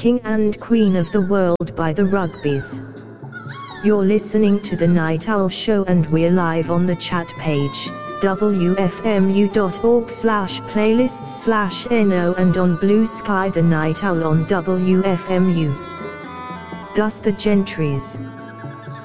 king and queen of the world by the Rugbies. You're listening to The Night Owl Show and we're live on the chat page, wfmu.org/playlists/no, and on Blue Sky The Night Owl on WFMU. Thus the Gentries.